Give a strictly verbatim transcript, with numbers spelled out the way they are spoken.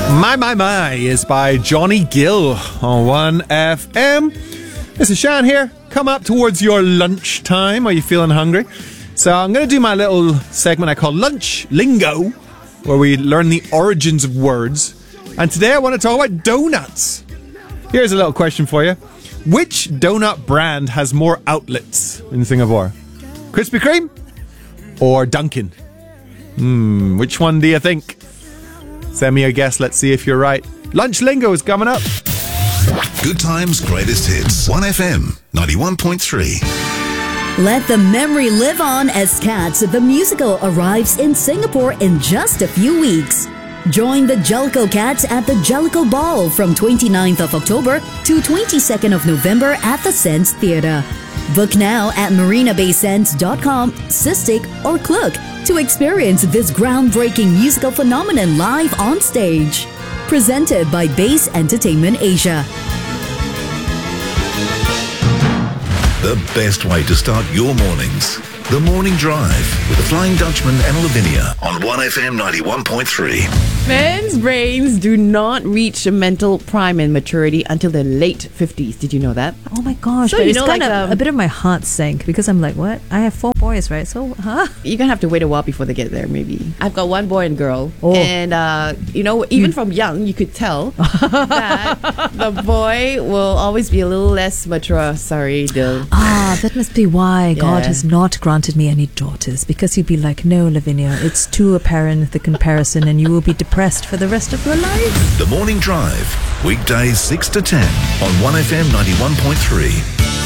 My My My is by Johnny Gill on one F M. This is Shan here. Come up towards your lunchtime. Are you feeling hungry? So I'm going to do my little segment I call Lunch Lingo, where we learn the origins of words. And today I want to talk about donuts. Here's a little question for you. Which donut brand has more outlets in Singapore? Krispy Kreme or Dunkin'? Hmm, which one do you think? Send me a guess. Let's see if you're right. Lunch Lingo is coming up. Good Times, Greatest Hits. one F M, ninety-one point three. Let the memory live on as Cats the Musical arrives in Singapore in just a few weeks. Join the Jellicle Cats at the Jellicle Ball from twenty-ninth of October to twenty-second of November at the Sense Theatre. Book now at marina bay sands dot com, Cystic or Klook to experience this groundbreaking musical phenomenon live on stage. Presented by Base Entertainment Asia. The best way to start your mornings. The Morning Drive with the Flying Dutchman and Lavinia on one F M ninety-one point three. Men's brains do not reach a mental prime and maturity until their late fifties. Did you know that? Oh my gosh, So but you it's know, kind like, of um, a bit of my heart sank because I'm like, what? I have four boys, right? So, huh? You're going to have to wait a while before they get there, maybe. I've got one boy and girl. Oh. And, uh, you know, even from young, you could tell that the boy will always be a little less mature. Sorry, Dil. Ah, that must be why God Yeah. has not granted me any daughters, because he'd be like, no, Lavinia, it's too apparent, the comparison, and you will be depressed for the rest of your life. The Morning Drive, weekdays six to ten on one F M ninety-one point three.